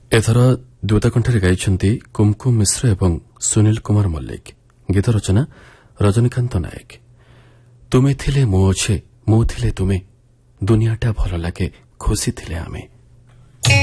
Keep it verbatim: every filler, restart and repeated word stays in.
ଏଥର ଦ୍ୱିତକଣ୍ଠରେ ଗାଇଛନ୍ତି କୁମକୁମ ମିଶ୍ର ଏବଂ ସୁନୀଲ କୁମାର ମଲ୍ଲିକ। ଗୀତ ରଚନା ରଜନୀକାନ୍ତ ନାୟକ। ତୁମେ ଥିଲେ ମୁଁ ଅଛେ, ମୁଁ ଥିଲେ ତୁମେ, ଦୁନିଆଟା ଭଲ ଲାଗେ, ଖୁସି ଥିଲେ ଆମେ।